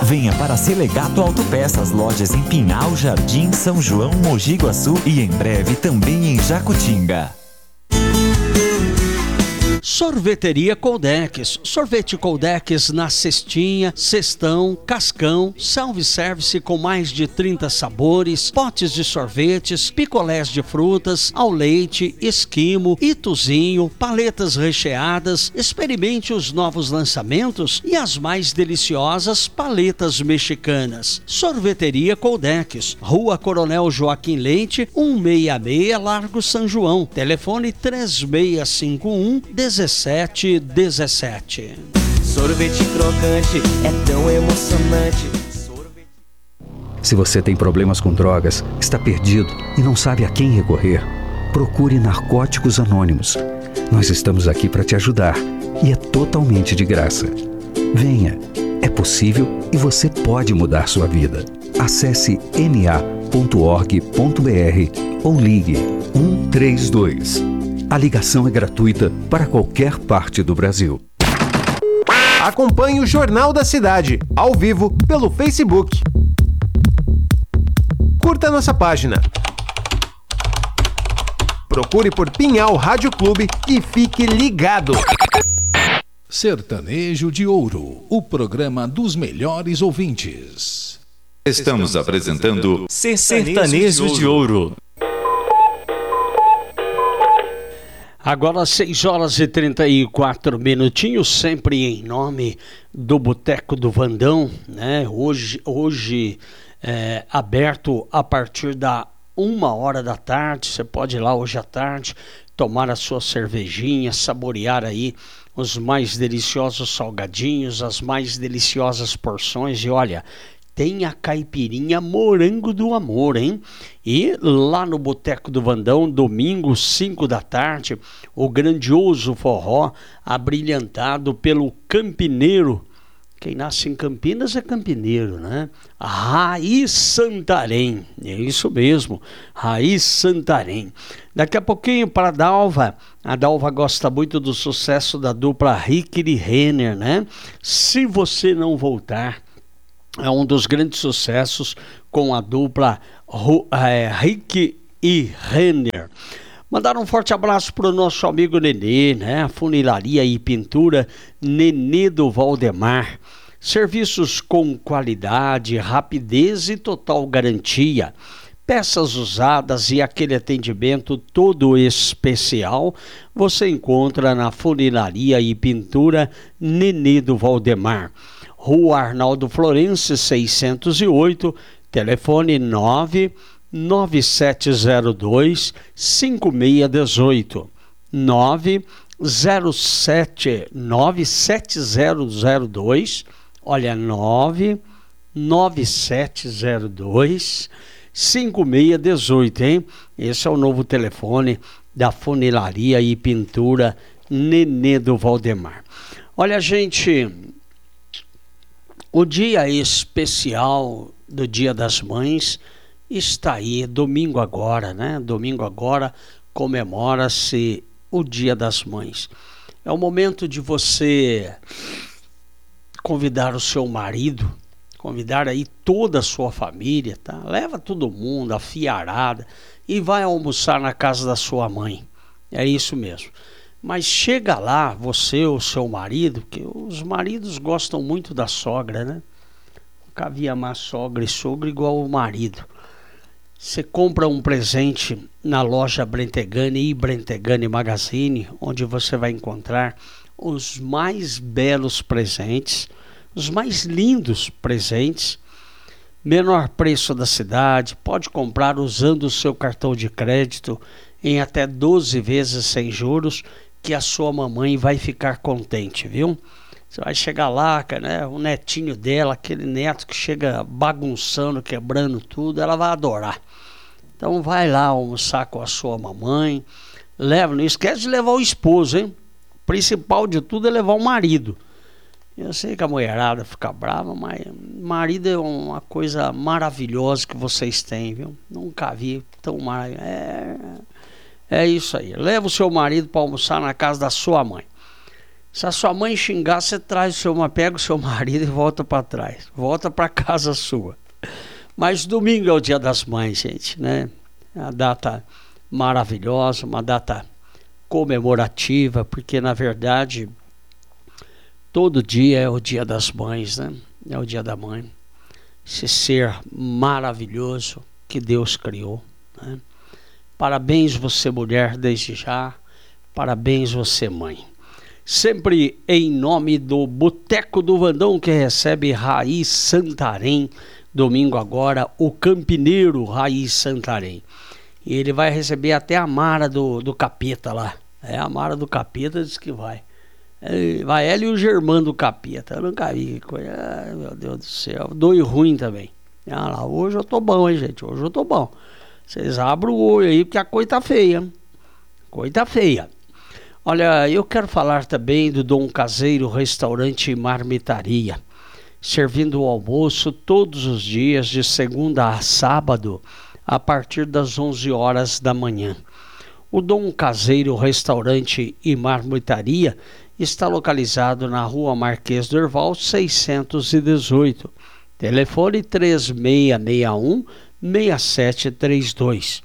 Venha para Selegato Autopeças, lojas em Pinhal, Jardim, São João, Mogi Guaçu e em breve também em Jacutinga. Sorveteria Coldex. Sorvete Coldex na cestinha, cestão, cascão, self-service com mais de 30 sabores, potes de sorvetes, picolés de frutas, ao leite, esquimo, ituzinho, paletas recheadas. Experimente os novos lançamentos e as mais deliciosas paletas mexicanas. Sorveteria Coldex, Rua Coronel Joaquim Leite, 166, Largo São João. Telefone 3651-1717. Sorvete crocante é tão emocionante. Se você tem problemas com drogas, está perdido e não sabe a quem recorrer, procure Narcóticos Anônimos. Nós estamos aqui para te ajudar e é totalmente de graça. Venha, é possível e você pode mudar sua vida. Acesse na.org.br ou ligue 132. A ligação é gratuita para qualquer parte do Brasil. Acompanhe o Jornal da Cidade, ao vivo, pelo Facebook. Curta nossa página. Procure por Pinhal Rádio Clube e fique ligado. Sertanejo de Ouro, o programa dos melhores ouvintes. Estamos apresentando Sertanejo de Ouro. Agora 6 horas e 34 minutinhos, sempre em nome do Boteco do Vandão, né? Hoje aberto a partir da 1h da tarde. Você pode ir lá hoje à tarde, tomar a sua cervejinha, saborear aí os mais deliciosos salgadinhos, as mais deliciosas porções. E olha, tem a caipirinha Morango do Amor, hein? E lá no Boteco do Vandão, domingo, 5 da tarde, o grandioso forró abrilhantado pelo campineiro. Quem nasce em Campinas é campineiro, né? Raiz Santarém, é isso mesmo, Raiz Santarém. Daqui a pouquinho para a Dalva gosta muito do sucesso da dupla Rick e Renner, né? Se Você Não Voltar, é um dos grandes sucessos com a dupla Rick e Renner. Mandar um forte abraço para o nosso amigo Nenê, né? A funilaria e pintura Nenê do Valdemar. Serviços com qualidade, rapidez e total garantia. Peças usadas e aquele atendimento todo especial você encontra na funilaria e pintura Nenê do Valdemar. Rua Arnaldo Florencio, 608, telefone 99702-5618, 907-97002, olha, 99702-5618, hein? Esse é o novo telefone da funilaria e pintura Nenê do Valdemar. Olha, gente, o dia especial do Dia das Mães está aí, domingo agora, né? Domingo agora comemora-se o Dia das Mães. É o momento de você convidar o seu marido, convidar aí toda a sua família, tá? Leva todo mundo, a fiarada, e vai almoçar na casa da sua mãe. É isso mesmo. Mas chega lá, você ou seu marido, que os maridos gostam muito da sogra, né? Nunca vi amar sogra e sogro igual o marido. Você compra um presente na loja Brentegani e Brentegani Magazine, onde você vai encontrar os mais belos presentes, os mais lindos presentes, menor preço da cidade, pode comprar usando o seu cartão de crédito em até 12 vezes sem juros, que a sua mamãe vai ficar contente, viu? Você vai chegar lá, né, o netinho dela, aquele neto que chega bagunçando, quebrando tudo, ela vai adorar. Então vai lá almoçar com a sua mamãe, leva, não esquece de levar o esposo, hein? O principal de tudo é levar o marido. Eu sei que a mulherada fica brava, mas marido é uma coisa maravilhosa que vocês têm, viu? Nunca vi tão maravilhoso. É isso aí. Leva o seu marido para almoçar na casa da sua mãe. Se a sua mãe xingar, você pega o seu marido e volta para trás. Volta para casa sua. Mas domingo é o Dia das Mães, gente, né? É uma data maravilhosa, uma data comemorativa, porque na verdade todo dia é o Dia das Mães, né? É o Dia da Mãe. Esse ser maravilhoso que Deus criou, né? Parabéns você, mulher, desde já. Parabéns você, mãe. Sempre em nome do Boteco do Vandão, que recebe Raiz Santarém. Domingo agora, o Campineiro Raiz Santarém. E ele vai receber até a Mara do Capeta lá. A Mara do Capeta diz que vai. Vai ela e o Germano do Capeta. Eu nunca vi que coisa. Ai, meu Deus do céu. Doi ruim também. Lá, hoje eu tô bom, hein, gente? Hoje eu tô bom. Vocês abrem o olho aí, porque a coisa tá feia. Coisa feia. Olha, eu quero falar também do Dom Caseiro Restaurante e Marmitaria. Servindo o almoço todos os dias, de segunda a sábado, a partir das 11 horas da manhã. O Dom Caseiro Restaurante e Marmitaria está localizado na Rua Marquês do Herval, 618. Telefone 3661-6732.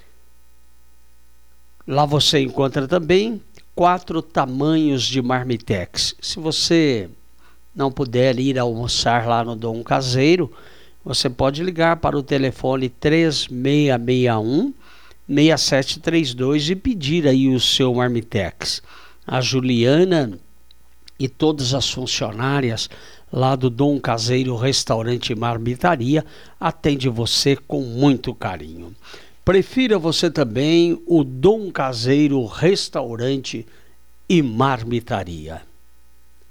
Lá você encontra também 4 tamanhos de marmitex. Se você não puder ir almoçar lá no Dom Caseiro, você pode ligar para o telefone 3661-6732 e pedir aí o seu marmitex. A Juliana e todas as funcionárias lá do Dom Caseiro Restaurante e Marmitaria atende você com muito carinho. Prefira você também o Dom Caseiro Restaurante e Marmitaria.